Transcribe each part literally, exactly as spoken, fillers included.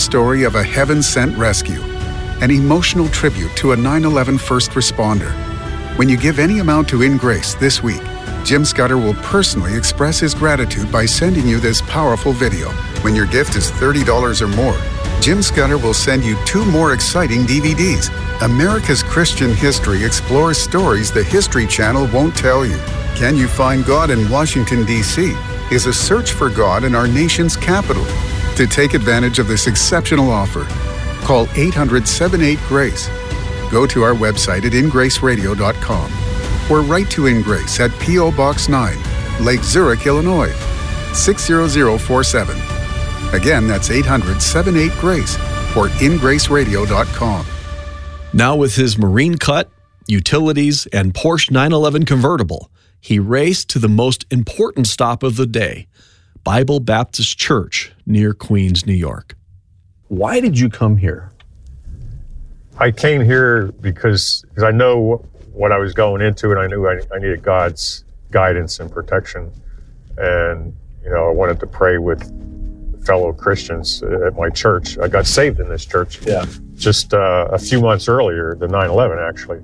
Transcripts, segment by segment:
story of a heaven-sent rescue, an emotional tribute to a nine eleven first responder. When you give any amount to In Grace this week, Jim Scudder will personally express his gratitude by sending you this powerful video. When your gift is thirty dollars or more, Jim Scudder will send you two more exciting D V Ds. America's Christian History explores stories the History Channel won't tell you. Can You Find God in Washington, D C is a search for God in our nation's capital. To take advantage of this exceptional offer, call eight hundred, seven eight, GRACE. Go to our website at in grace radio dot com or write to In Grace at P O Box nine, Lake Zurich, Illinois, six zero zero four seven. Again, that's eight hundred, seven eight, GRACE or in grace radio dot com. Now with his Marine Cut, utilities, and Porsche nine eleven convertible, he raced to the most important stop of the day, Bible Baptist Church near Queens, New York. Why did you come here? I came here because, because I know what I was going into, and I knew I, I needed God's guidance and protection. And, you know, I wanted to pray with fellow Christians at my church. I got saved in this church yeah. just uh, a few months earlier, the nine eleven actually.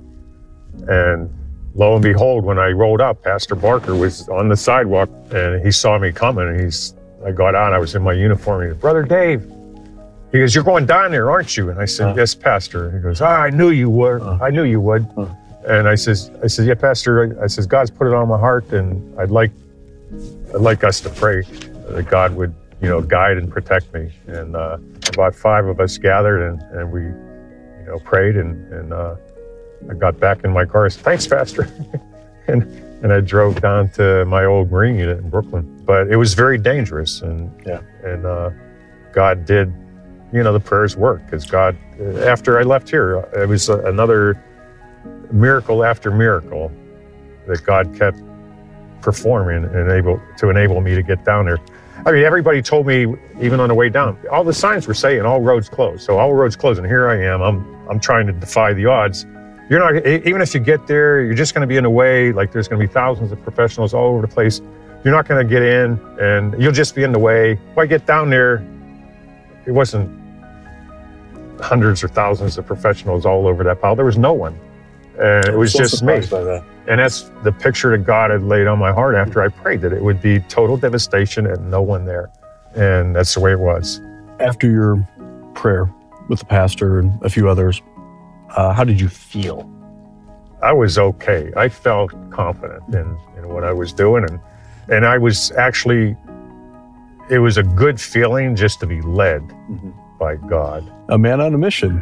And lo and behold, when I rolled up, Pastor Barker was on the sidewalk and he saw me coming, and he's, I got out, I was in my uniform, and he said, "Brother Dave," he goes, "You're going down there, aren't you?" And I said, uh, "Yes, Pastor." He goes, "Ah, I knew you would. Uh, I knew you would." Uh, and I says, I said, "Yeah, Pastor." I says, "God's put it on my heart, and I'd like, I'd like us to pray that God would, you know, guide and protect me." And uh, about five of us gathered, and, and we, you know, prayed, and, and uh, I got back in my car. I said, "Thanks, Pastor." and and I drove down to my old Marine unit in Brooklyn. But it was very dangerous, and yeah. and uh, God did, you know, the prayers work, because God, after I left here, it was another miracle after miracle that God kept performing and able to enable me to get down there. I mean, everybody told me, even on the way down, all the signs were saying all roads closed. So all roads closed, and here I am. I'm I'm trying to defy the odds. You're not, even if you get there, you're just going to be in the way. Like, there's going to be thousands of professionals all over the place. You're not going to get in, and you'll just be in the way. When I get down there, it wasn't hundreds or thousands of professionals all over that pile. There was no one. And it was so just me. That. And that's the picture that God had laid on my heart after I prayed, that it would be total devastation and no one there. And that's the way it was. After your prayer with the pastor and a few others, uh, how did you feel? I was okay. I felt confident in, in what I was doing. And, and I was actually, it was a good feeling just to be led mm-hmm. by God. A man on a mission.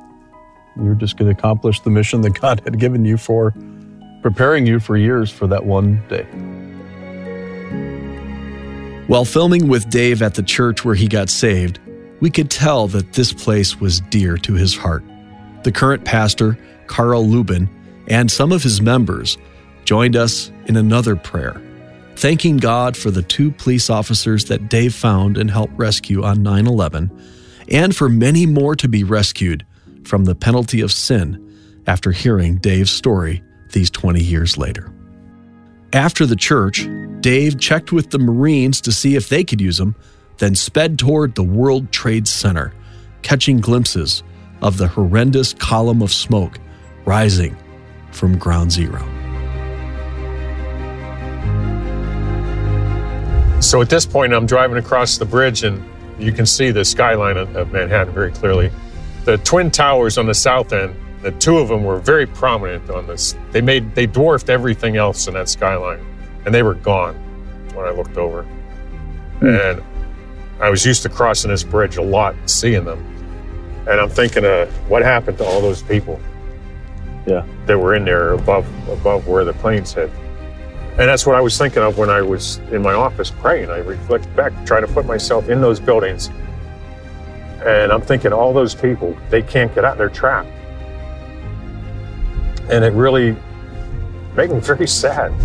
You were just going to accomplish the mission that God had given you for preparing you for years for that one day. While filming with Dave at the church where he got saved, we could tell that this place was dear to his heart. The current pastor, Carl Lubin, and some of his members joined us in another prayer, thanking God for the two police officers that Dave found and helped rescue on nine eleven, and for many more to be rescued from the penalty of sin after hearing Dave's story these twenty years later. After the church, Dave checked with the Marines to see if they could use him, then sped toward the World Trade Center, catching glimpses of the horrendous column of smoke rising from Ground Zero. So at this point, I'm driving across the bridge, and you can see the skyline of, of Manhattan very clearly. The Twin Towers on the south end, the two of them were very prominent on this. They made, they dwarfed everything else in that skyline, and they were gone when I looked over. Mm. And I was used to crossing this bridge a lot and seeing them. And I'm thinking, uh, what happened to all those people yeah. that were in there above, above where the planes hit? And that's what I was thinking of when I was in my office praying. I reflect back, trying to put myself in those buildings. And I'm thinking, all those people, they can't get out, they're trapped. And it really made me very sad.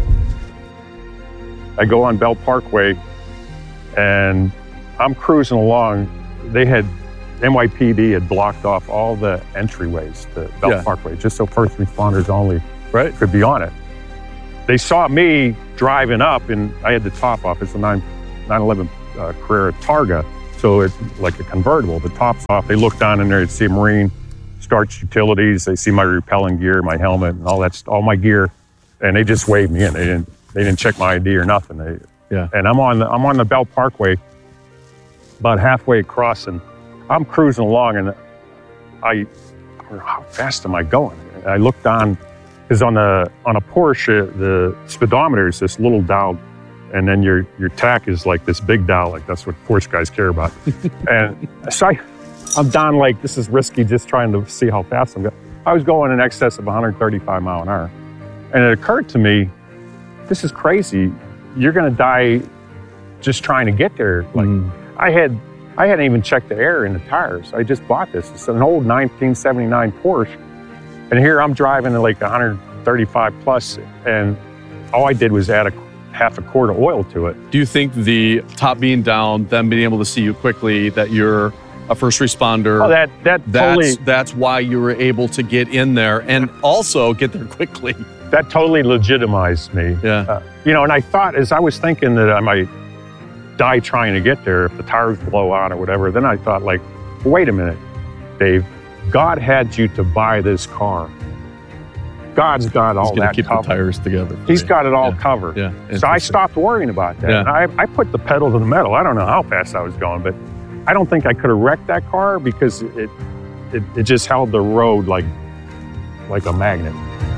I go on Bell Parkway, and I'm cruising along. They had, N Y P D had blocked off all the entryways to Bell yeah. Parkway, just so first responders only right. could be on it. They saw me driving up, and I had the top off. It's a nine eleven uh, Carrera Targa. So it's like a convertible. The top's off. They look down in there, they see a Marine, starts utilities. They see my rappelling gear, my helmet, and all that's all my gear, and they just waved me in. They didn't. They didn't check my I D or nothing. They, Yeah. And I'm on the I'm on the Belt Parkway, about halfway across, and I'm cruising along, and I, how fast am I going? And I look down, because on the on a Porsche, the speedometer is this little dial, and then your your tack is like this big dial, like that's what Porsche guys care about. And so I, I'm down like this is risky, just trying to see how fast I'm going. I was going in excess of one hundred thirty-five mile an hour, and it occurred to me, this is crazy. You're going to die just trying to get there. Like mm. I had, I hadn't even checked the air in the tires. I just bought this. It's an old nineteen seventy-nine Porsche, and here I'm driving at like one hundred thirty-five plus, and all I did was add a half a quart of oil to it. Do you think the top being down, them being able to see you quickly, that you're a first responder? Oh, that that that's totally, that's why you were able to get in there and also get there quickly. That totally legitimized me. Yeah. Uh, you know, and I thought, as I was thinking that I might die trying to get there if the tires blow out or whatever, then I thought, like, wait a minute, Dave. God had you to buy this car. God's got all He's that keep covered. the tires together. He's got it all yeah. covered. Yeah. So I stopped worrying about that. Yeah. And I, I put the pedal to the metal. I don't know how fast I was going, but I don't think I could have wrecked that car because it it, it just held the road like like a magnet.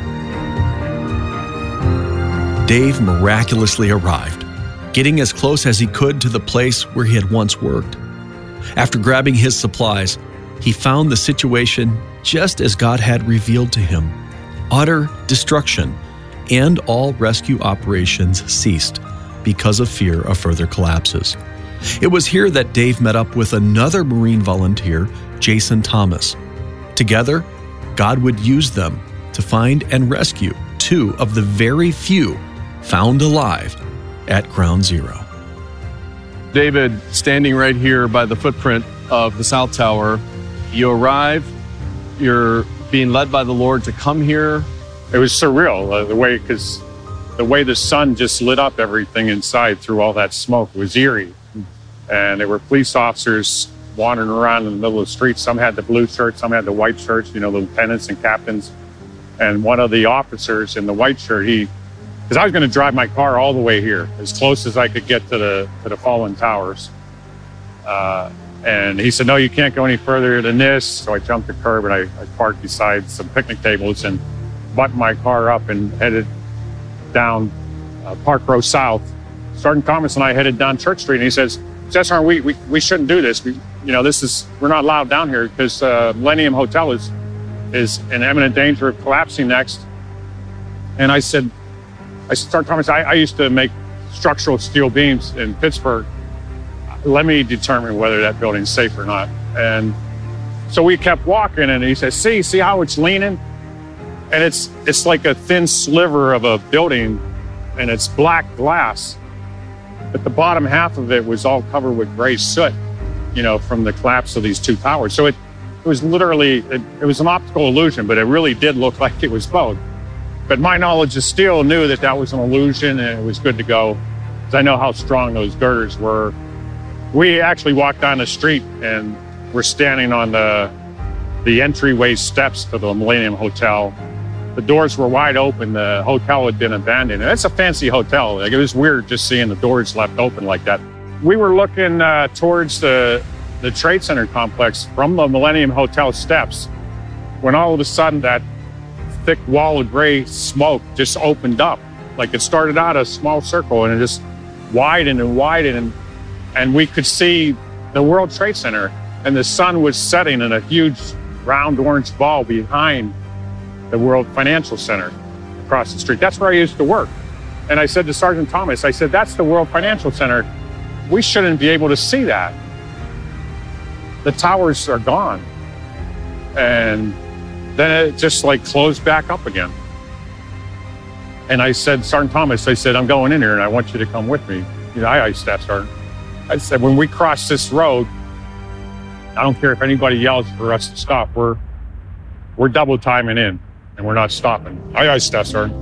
Dave miraculously arrived, getting as close as he could to the place where he had once worked. After grabbing his supplies, he found the situation just as God had revealed to him. Utter destruction, and all rescue operations ceased because of fear of further collapses. It was here that Dave met up with another Marine volunteer, Jason Thomas. Together, God would use them to find and rescue two of the very few found alive at Ground Zero. David, standing right here by the footprint of the South Tower, you arrive, you're being led by the Lord to come here. It was surreal, uh, the way, because the way the sun just lit up everything inside through all that smoke was eerie. And there were police officers wandering around in the middle of the street. Some had the blue shirts, some had the white shirts, you know, the lieutenants and captains. And one of the officers in the white shirt, he, because I was going to drive my car all the way here, as close as I could get to the to the fallen towers. Uh, and he said, no, you can't go any further than this. So I jumped the curb and I, I parked beside some picnic tables and buttoned my car up and headed down uh, Park Row South. Sergeant Thomas and I headed down Church Street, and he says, Cesar, we, we we shouldn't do this. We, you know, this is, we're not allowed down here because uh, Millennium Hotel is is in imminent danger of collapsing next. And I said, I said, Sergeant Thomas, I, I used to make structural steel beams in Pittsburgh. Let me determine whether that building's safe or not. And so we kept walking, and he says, see, see how it's leaning? And it's it's like a thin sliver of a building, and it's black glass. But the bottom half of it was all covered with gray soot, you know, from the collapse of these two towers. So it, it was literally, it, it was an optical illusion, but it really did look like it was both. But my knowledge of steel knew that that was an illusion, and it was good to go, because I know how strong those girders were. We actually walked down the street, and we're standing on the, the entryway steps to the Millennium Hotel. The doors were wide open. The hotel had been abandoned. And it's a fancy hotel. Like, it was weird just seeing the doors left open like that. We were looking uh, towards the, the Trade Center complex from the Millennium Hotel steps when all of a sudden that thick wall of gray smoke just opened up. Like, it started out a small circle and it just widened and widened. And, and we could see the World Trade Center, and the sun was setting in a huge round orange ball behind the World Financial Center across the street. That's where I used to work. And I said to Sergeant Thomas, I said, that's the World Financial Center. We shouldn't be able to see that. The towers are gone. And then it just like closed back up again. And I said, Sergeant Thomas, I said, I'm going in here and I want you to come with me. You know, aye, aye, Staff Sergeant. I said, when we cross this road, I don't care if anybody yells for us to stop. We're, we're double timing in. And we're not stopping. Aye, aye, Staff Sergeant.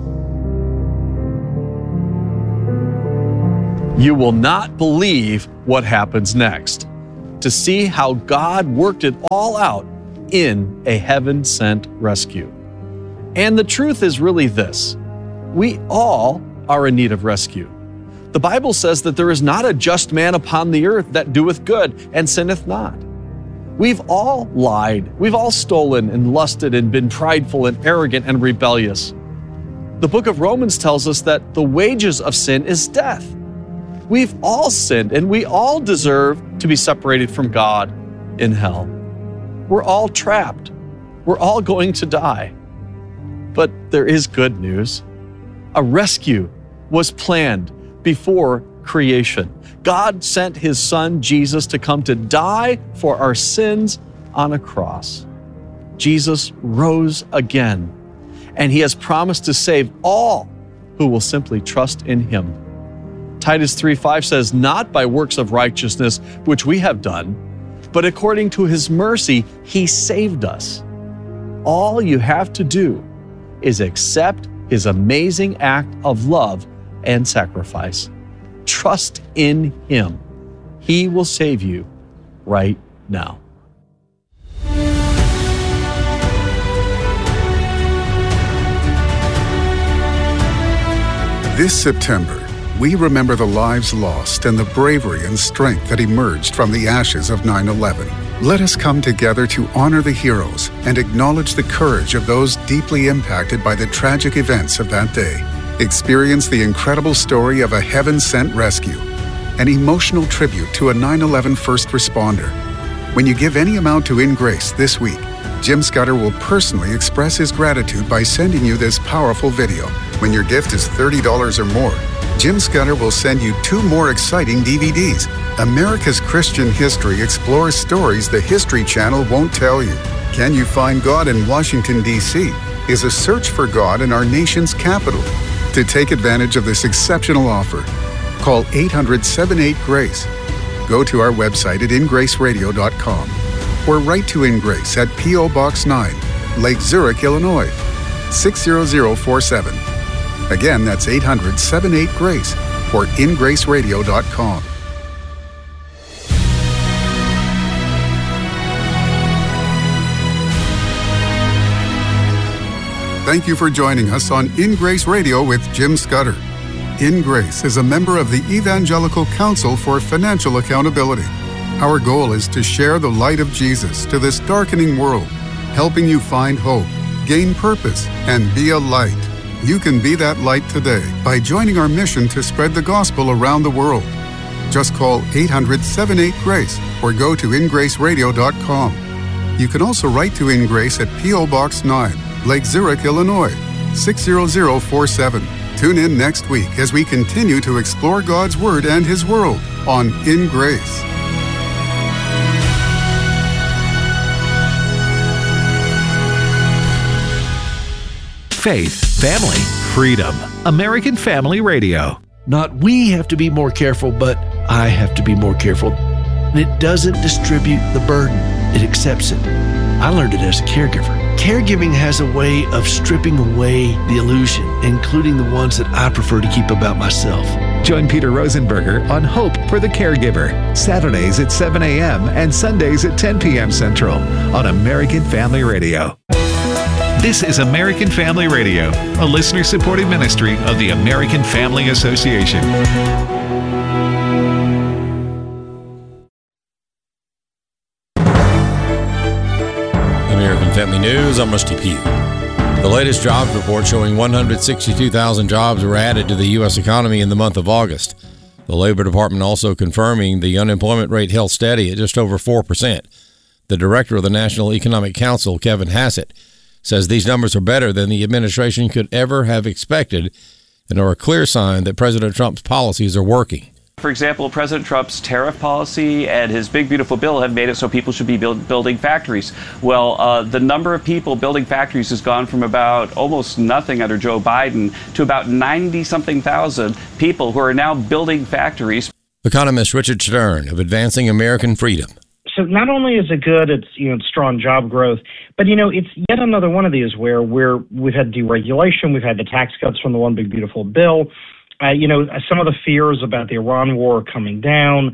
You will not believe what happens next. to see how God worked it all out in a heaven-sent rescue. And the truth is really this: we all are in need of rescue. The Bible says that there is not a just man upon the earth that doeth good and sinneth not. We've all lied, we've all stolen and lusted and been prideful and arrogant and rebellious. The book of Romans tells us that the wages of sin is death. We've all sinned and we all deserve to be separated from God in hell. We're all trapped. We're all going to die. But there is good news. A rescue was planned before creation. God sent his son Jesus to come to die for our sins on a cross. Jesus rose again, and he has promised to save all who will simply trust in him. Titus three five says, "Not by works of righteousness which we have done, but according to his mercy he saved us." All you have to do is accept his amazing act of love and sacrifice. Trust in him. He will save you right now. This September, we remember the lives lost and the bravery and strength that emerged from the ashes of nine eleven. Let us come together to honor the heroes and acknowledge the courage of those deeply impacted by the tragic events of that day. Experience the incredible story of a heaven-sent rescue, an emotional tribute to a nine eleven first responder. When you give any amount to In Grace this week, Jim Scudder will personally express his gratitude by sending you this powerful video. When your gift is thirty dollars or more, Jim Scudder will send you two more exciting D V Ds. America's Christian History explores stories the History Channel won't tell you. Can You Find God in Washington, D C? Is a search for God in our nation's capital. To take advantage of this exceptional offer, call eight hundred, seven eight, GRACE. Go to our website at in grace radio dot com or write to In Grace at P O Box nine, Lake Zurich, Illinois, six zero zero four seven. Again, that's eight hundred, seven eight, GRACE or in grace radio dot com. Thank you for joining us on In Grace Radio with Jim Scudder. In Grace is a member of the Evangelical Council for Financial Accountability. Our goal is to share the light of Jesus to this darkening world, helping you find hope, gain purpose, and be a light. You can be that light today by joining our mission to spread the gospel around the world. Just call eight hundred, seven eight, GRACE or go to in grace radio dot com. You can also write to In Grace at P O Box nine, Lake Zurich, Illinois, six zero zero four seven. Tune in next week as we continue to explore God's Word and His world on In Grace. Faith, family, freedom. American Family Radio. Not we have to be more careful, but I have to be more careful. And it doesn't distribute the burden. It accepts it. I learned it as a caregiver. Caregiving has a way of stripping away the illusion, including the ones that I prefer to keep about myself. Join Peter Rosenberger on Hope for the Caregiver, Saturdays at seven a.m. and Sundays at ten p.m. Central on American Family Radio. This is American Family Radio, a listener-supported ministry of the American Family Association. American Family News, I'm Rusty Pugh. The latest jobs report showing one hundred sixty-two thousand jobs were added to the U S economy in the month of August. The Labor Department also confirming the unemployment rate held steady at just over four percent. The director of the National Economic Council, Kevin Hassett, says these numbers are better than the administration could ever have expected and are a clear sign that President Trump's policies are working. For example, President Trump's tariff policy and his big, beautiful bill have made it so people should be build, building factories. Well, uh, the number of people building factories has gone from about almost nothing under Joe Biden to about ninety-something thousand people who are now building factories. Economist Richard Stern of Advancing American Freedom. So not only is it good, it's, you know, strong job growth, but, you know, it's yet another one of these where we're, we've had deregulation, we've had the tax cuts from the one big, beautiful bill. Uh, you know, some of the fears about the Iran war coming down.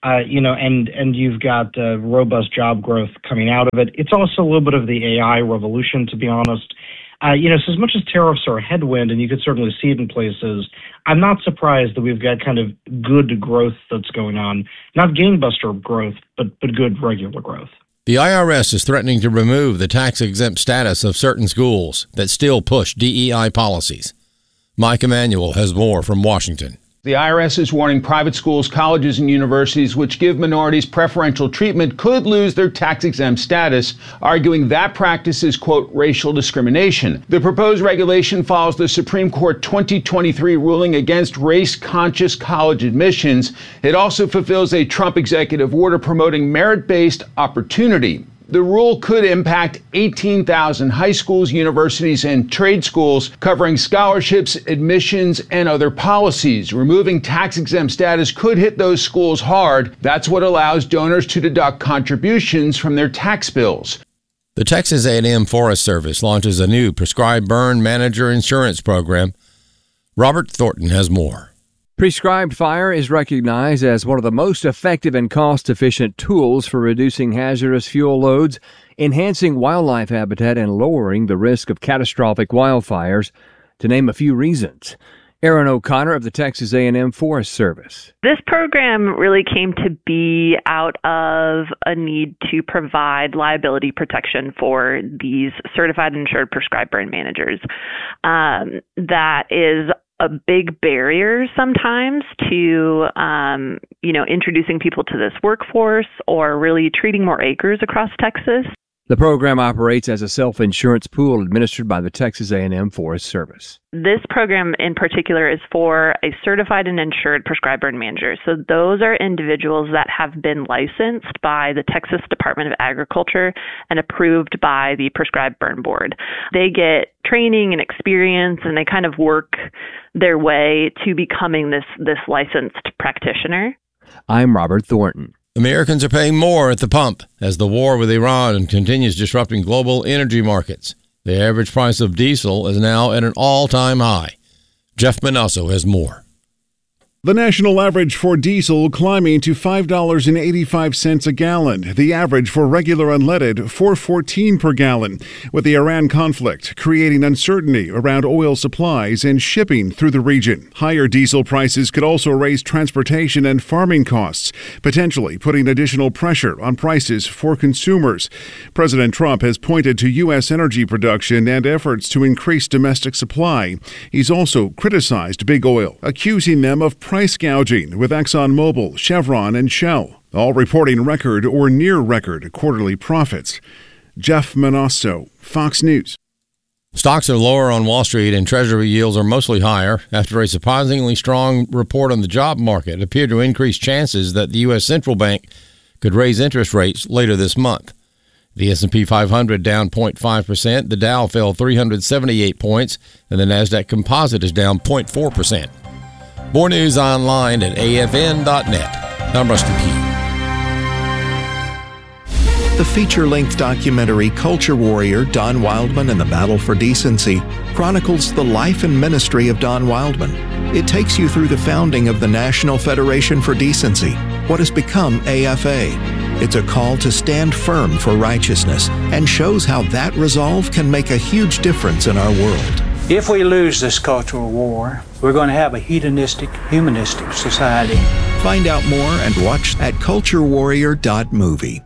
Uh, you know, and, and you've got uh, robust job growth coming out of it. It's also a little bit of the A I revolution, to be honest. Uh, you know, so as much as tariffs are a headwind, and you could certainly see it in places, I'm not surprised that we've got kind of good growth that's going on. Not gangbuster growth, but, but good regular growth. The I R S is threatening to remove the tax-exempt status of certain schools that still push D E I policies. Mike Emanuel has more from Washington. The I R S is warning private schools, colleges, and universities which give minorities preferential treatment could lose their tax-exempt status, arguing that practice is, quote, racial discrimination. The proposed regulation follows the Supreme Court twenty twenty-three ruling against race-conscious college admissions. It also fulfills a Trump executive order promoting merit-based opportunity. The rule could impact eighteen thousand high schools, universities, and trade schools, covering scholarships, admissions, and other policies. Removing tax-exempt status could hit those schools hard. That's what allows donors to deduct contributions from their tax bills. The Texas A and M Forest Service launches a new prescribed burn manager insurance program. Robert Thornton has more. Prescribed fire is recognized as one of the most effective and cost-efficient tools for reducing hazardous fuel loads, enhancing wildlife habitat, and lowering the risk of catastrophic wildfires, to name a few reasons. Erin O'Connor of the Texas A and M Forest Service. This program really came to be out of a need to provide liability protection for these certified and insured prescribed burn managers. Um, that is a big barrier sometimes to, um, you know, introducing people to this workforce or really treating more acres across Texas. The program operates as a self-insurance pool administered by the Texas A and M Forest Service. This program in particular is for a certified and insured prescribed burn manager. So those are individuals that have been licensed by the Texas Department of Agriculture and approved by the Prescribed Burn Board. They get training and experience, and they kind of work their way to becoming this, this licensed practitioner. I'm Robert Thornton. Americans are paying more at the pump as the war with Iran continues disrupting global energy markets. The average price of diesel is now at an all-time high. Jeff Manasso has more. The national average for diesel climbing to five dollars and eighty-five cents a gallon. The average for regular unleaded, four dollars and fourteen cents per gallon. With the Iran conflict creating uncertainty around oil supplies and shipping through the region. Higher diesel prices could also raise transportation and farming costs, potentially putting additional pressure on prices for consumers. President Trump has pointed to U S energy production and efforts to increase domestic supply. He's also criticized big oil, accusing them of price gouging, with ExxonMobil, Chevron, and Shell all reporting record or near record quarterly profits. Jeff Manasso, Fox News. Stocks are lower on Wall Street and Treasury yields are mostly higher after a surprisingly strong report on the job market appeared to increase chances that the U S Central Bank could raise interest rates later this month. The S and P five hundred down zero point five percent, the Dow fell three hundred seventy-eight points, and the NASDAQ Composite is down zero point four percent. More news online at A F N dot net. I'm Rusty Pugh. The feature-length documentary Culture Warrior, Don Wildman and the Battle for Decency chronicles the life and ministry of Don Wildman. It takes you through the founding of the National Federation for Decency, what has become A F A. It's a call to stand firm for righteousness and shows how that resolve can make a huge difference in our world. If we lose this cultural war, we're going to have a hedonistic, humanistic society. Find out more and watch at culture warrior dot movie.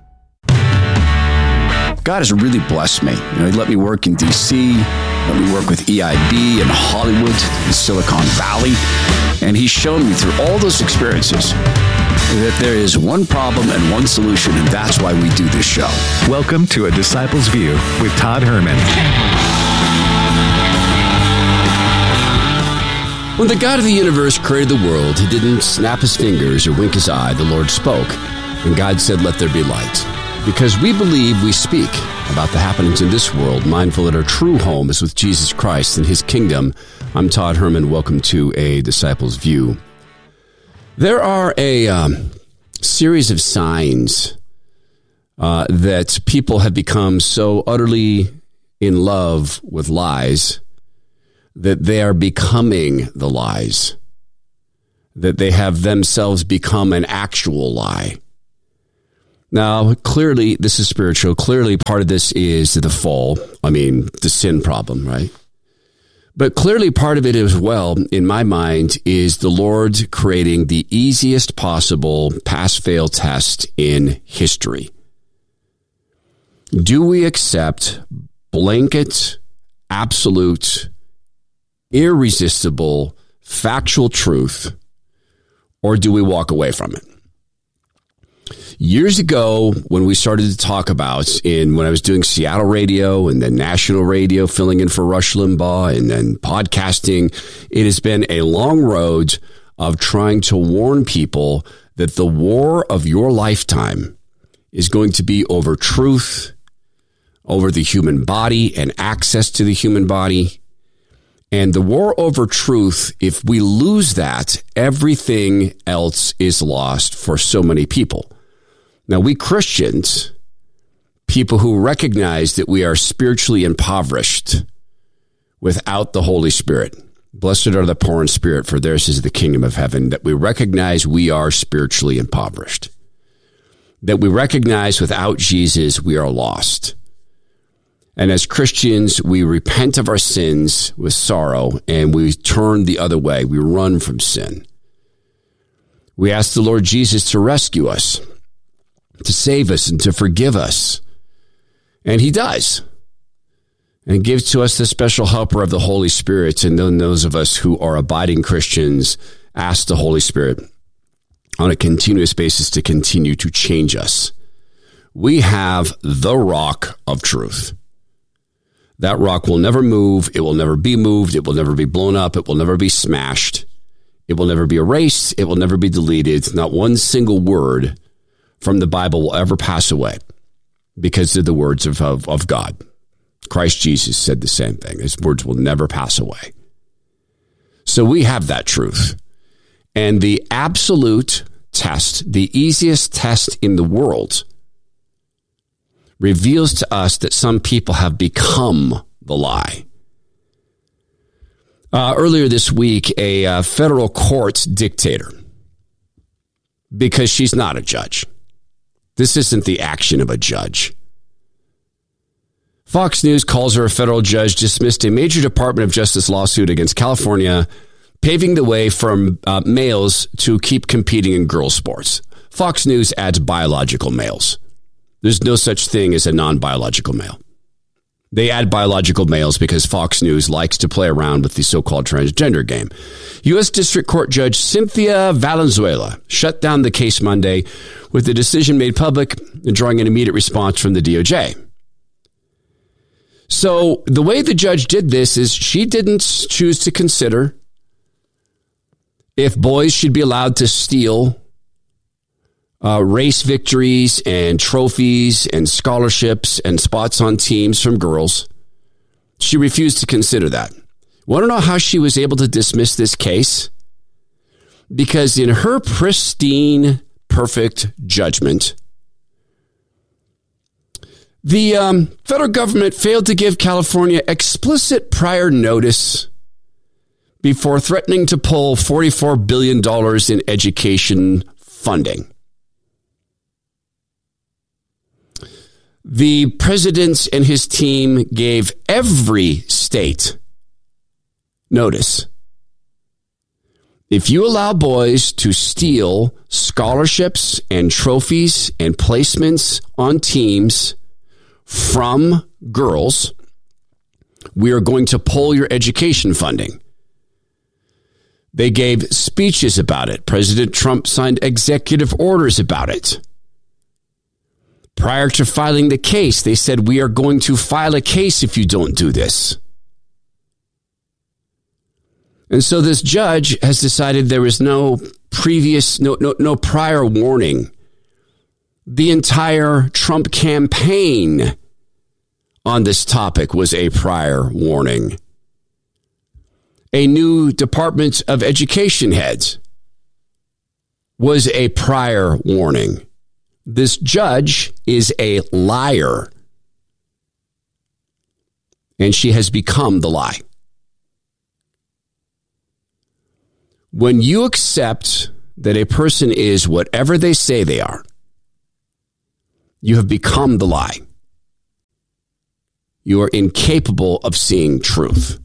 God has really blessed me. You know, he let me work in D C, let me work with E I B in Hollywood, in Silicon Valley, and he's shown me through all those experiences that there is one problem and one solution, and that's why we do this show. Welcome to A Disciple's View with Todd Herman. When the God of the universe created the world, he didn't snap his fingers or wink his eye. The Lord spoke, and God said, "Let there be light." Because we believe, we speak about the happenings in this world, mindful that our true home is with Jesus Christ and his kingdom. I'm Todd Herman. Welcome to A Disciple's View. There are a um, series of signs uh, that people have become so utterly in love with lies that they are becoming the lies. that they have themselves become an actual lie. Now, clearly, this is spiritual. Clearly, part of this is the fall. I mean, the sin problem, right? But clearly, part of it as well, in my mind, is the Lord creating the easiest possible pass-fail test in history. Do we accept blanket, absolute, irresistible, factual truth, or do we walk away from it? Years ago, when we started to talk about, in when I was doing Seattle radio and then national radio, filling in for Rush Limbaugh and then podcasting, it has been a long road of trying to warn people that the war of your lifetime is going to be over truth, over the human body and access to the human body. And the war over truth, if we lose that, everything else is lost for so many people. Now, we Christians, people who recognize that we are spiritually impoverished without the Holy Spirit. Blessed are the poor in spirit, for theirs is the kingdom of heaven. That we recognize we are spiritually impoverished. That we recognize without Jesus, we are lost. And as Christians, we repent of our sins with sorrow and we turn the other way. We run from sin. We ask the Lord Jesus to rescue us, to save us and to forgive us. And he does. And gives to us the special helper of the Holy Spirit. And then those of us who are abiding Christians ask the Holy Spirit on a continuous basis to continue to change us. We have the rock of truth. That rock will never move. It will never be moved. It will never be blown up. It will never be smashed. It will never be erased. It will never be deleted. Not one single word from the Bible will ever pass away because they're the words of, of, of God. Christ Jesus said the same thing. His words will never pass away. So we have that truth. And the absolute test, the easiest test in the world, reveals to us that some people have become the lie. Uh, earlier this week, a uh, federal court dictator, because she's not a judge. This isn't the action of a judge. Fox News calls her a federal judge, dismissed a major Department of Justice lawsuit against California, paving the way for uh, males to keep competing in girls' sports. Fox News adds biological males. There's no such thing as a non-biological male. They add biological males because Fox News likes to play around with the so-called transgender game. U S District Court Judge Cynthia Valenzuela shut down the case Monday with the decision made public and drawing an immediate response from the D O J. So the way the judge did this is she didn't choose to consider if boys should be allowed to steal Uh, race victories and trophies and scholarships and spots on teams from girls. She refused to consider that. Want to know how she was able to dismiss this case? Because in her pristine, perfect judgment, the um, federal government failed to give California explicit prior notice before threatening to pull forty-four billion dollars in education funding. The president and his team gave every state notice. If you allow boys to steal scholarships and trophies and placements on teams from girls, we are going to pull your education funding. They gave speeches about it. President Trump signed executive orders about it. Prior to filing the case, they said, we are going to file a case if you don't do this. And so this judge has decided there is no previous, no, no, no prior warning. The entire Trump campaign on this topic was a prior warning. A new Department of Education head was a prior warning. This judge is a liar. And she has become the lie. When you accept that a person is whatever they say they are, you have become the lie. You are incapable of seeing truth.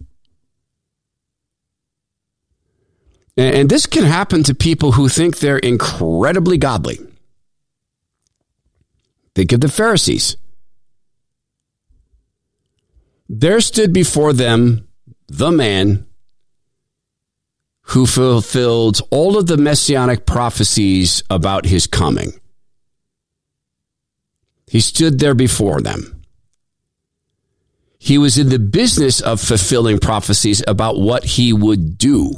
And this can happen to people who think they're incredibly godly. Think of the Pharisees. There stood before them the man who fulfilled all of the messianic prophecies about his coming. He stood there before them. He was in the business of fulfilling prophecies about what he would do.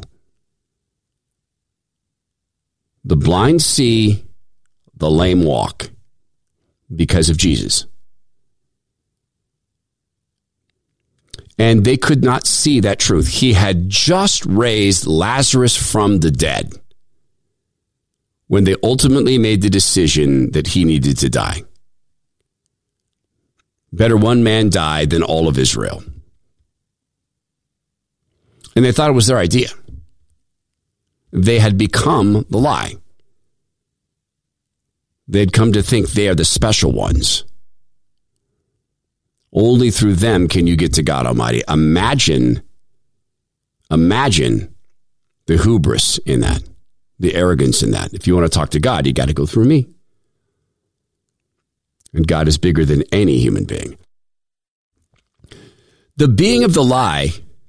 The blind see, the lame walk, because of Jesus. And they could not see that truth. He had just raised Lazarus from the dead when they ultimately made the decision that he needed to die. Better one man die than all of Israel. And they thought it was their idea. They had become the lie. They had come to think they are the special ones. Only through them can you get to God Almighty. Imagine, imagine the hubris in that, the arrogance in that. If you want to talk to God, you got to go through me. And God is bigger than any human being. The being of the lie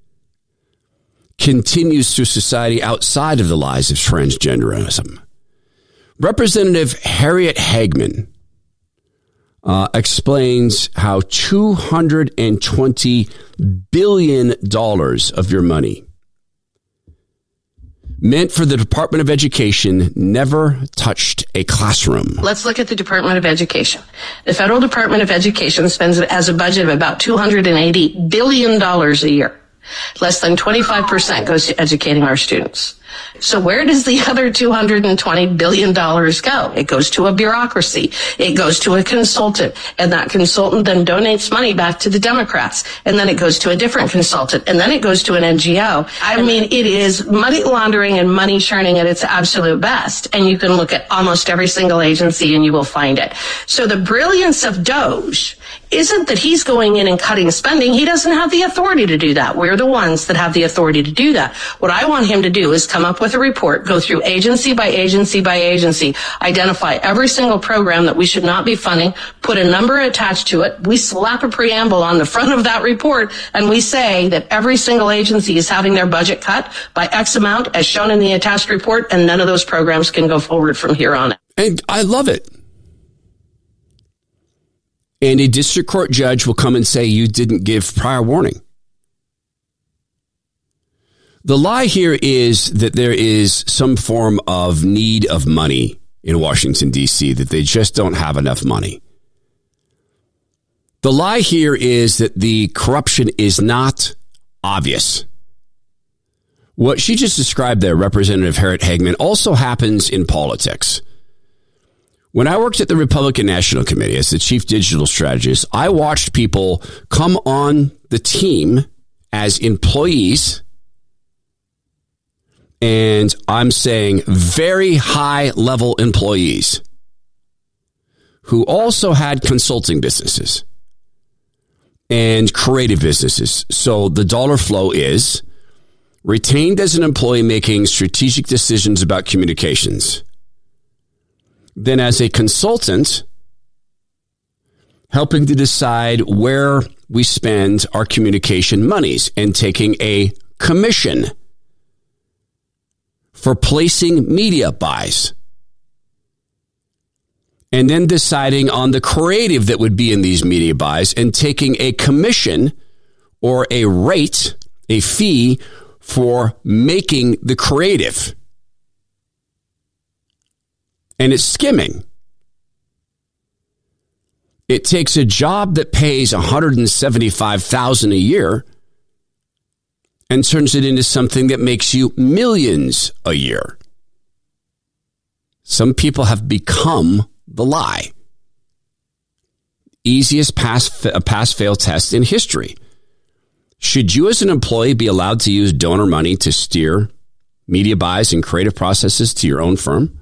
continues through society outside of the lies of transgenderism. Representative Harriet Hagman uh, explains how two hundred twenty billion dollars of your money meant for the Department of Education never touched a classroom. Let's look at the Department of Education. The Federal Department of Education spends as a budget of about two hundred eighty billion dollars a year. Less than twenty-five percent goes to educating our students. So where does the other two hundred twenty billion dollars go? It goes to a bureaucracy. It goes to a consultant. And that consultant then donates money back to the Democrats. And then it goes to a different consultant. And then it goes to an N G O. I mean, it is money laundering and money churning at its absolute best. And you can look at almost every single agency and you will find it. So the brilliance of Doge isn't that he's going in and cutting spending. He doesn't have the authority to do that. We're the ones that have the authority to do that. What I want him to do is come up with a report, go through agency by agency by agency, identify every single program that we should not be funding, put a number attached to it. We slap a preamble on the front of that report, and we say that every single agency is having their budget cut by X amount as shown in the attached report, and none of those programs can go forward from here on. And I love it. And a district court judge will come and say you didn't give prior warning. The lie here is that there is some form of need of money in Washington, D C, that they just don't have enough money. The lie here is that the corruption is not obvious. What she just described there, Representative Harriet Hagman, also happens in politics. When I worked at the Republican National Committee as the chief digital strategist, I watched people come on the team as employees. And I'm saying very high level employees who also had consulting businesses and creative businesses. So the dollar flow is retained as an employee making strategic decisions about communications. Then as a consultant, helping to decide where we spend our communication monies and taking a commission for placing media buys. And then deciding on the creative that would be in these media buys and taking a commission or a rate, a fee for making the creative. And it's skimming. It takes a job that pays one hundred seventy-five thousand dollars a year and turns it into something that makes you millions a year. Some people have become the lie. Easiest pass, pass-fail test in history. Should you as an employee be allowed to use donor money to steer media buys and creative processes to your own firm?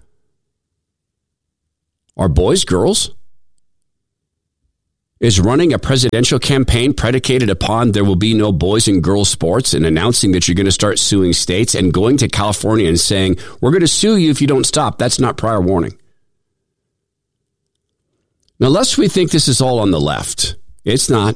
Are boys, girls? Is running a presidential campaign predicated upon there will be no boys and girls sports and announcing that you're going to start suing states and going to California and saying, we're going to sue you if you don't stop? That's not prior warning. Now, lest we think this is all on the left, it's not.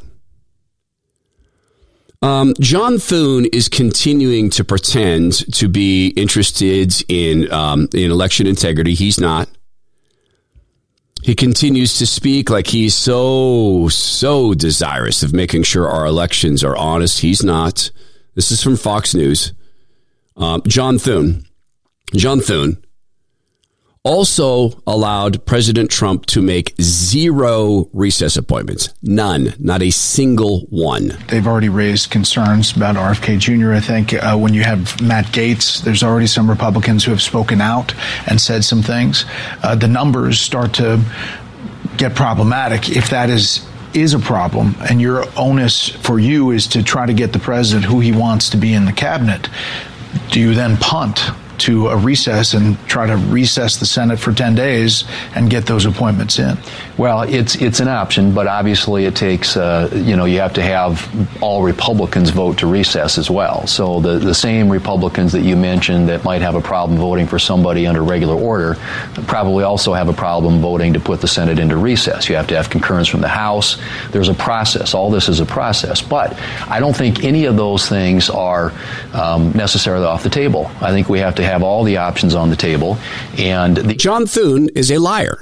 Um, John Thune is continuing to pretend to be interested in, um, in election integrity. He's not. He continues to speak like he's so, so desirous of making sure our elections are honest. He's not. This is from Fox News. Um, John Thune. John Thune also allowed President Trump to make zero recess appointments. None. Not a single one. They've already raised concerns about R F K Junior I think uh, when you have Matt Gaetz, there's already some Republicans who have spoken out and said some things. Uh, the numbers start to get problematic if that is is a problem, and your onus for you is to try to get the president who he wants to be in the cabinet. Do you then punt to a recess and try to recess the Senate for ten days and get those appointments in? Well, it's it's an option, but obviously it takes, uh, you know, you have to have all Republicans vote to recess as well. So the, the same Republicans that you mentioned that might have a problem voting for somebody under regular order probably also have a problem voting to put the Senate into recess. You have to have concurrence from the House. There's a process. All this is a process. But I don't think any of those things are um, necessarily off the table. I think we have to have all the options on the table. And the- John Thune is a liar.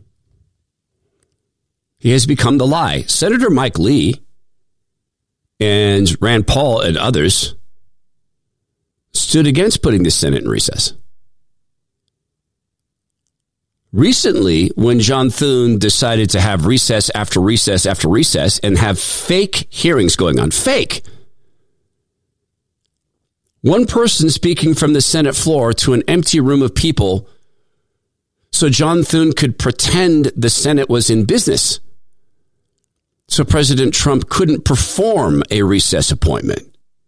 He has become the lie. Senator Mike Lee and Rand Paul and others stood against putting the Senate in recess. Recently, when John Thune decided to have recess after recess after recess and have fake hearings going on, fake, one person speaking from the Senate floor to an empty room of people so John Thune could pretend the Senate was in business, so President Trump couldn't perform a recess appointment.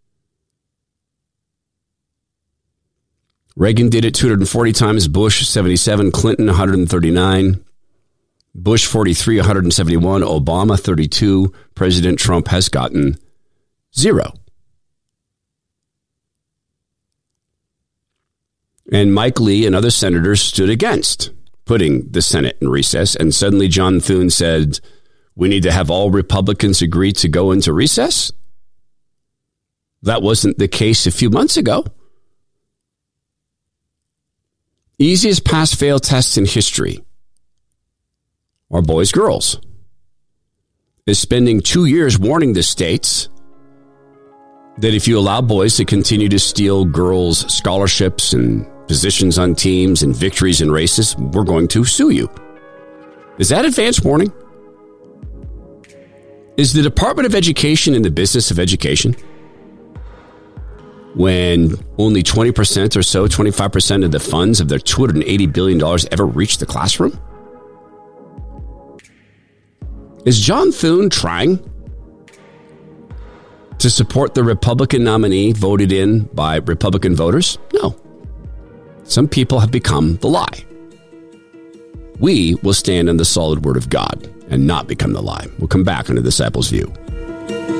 Reagan did it two hundred forty times, Bush seventy-seven, Clinton one hundred thirty-nine, Bush forty-three, one hundred seventy-one, Obama thirty-two. President Trump has gotten zero. And Mike Lee and other senators stood against putting the Senate in recess. And suddenly John Thune said, we need to have all Republicans agree to go into recess. That wasn't the case a few months ago. Easiest pass-fail tests in history are boys, girls. Is spending two years warning the states that if you allow boys to continue to steal girls' scholarships and positions on teams and victories in races, we're going to sue you. Is that advance warning? Is the Department of Education in the business of education? When only twenty percent or so, twenty-five percent of the funds of their two hundred eighty billion dollars ever reach the classroom? Is John Thune trying to support the Republican nominee voted in by Republican voters? No. Some people have become the lie. We will stand on the solid word of God and not become the lie. We'll come back on the Disciples' View.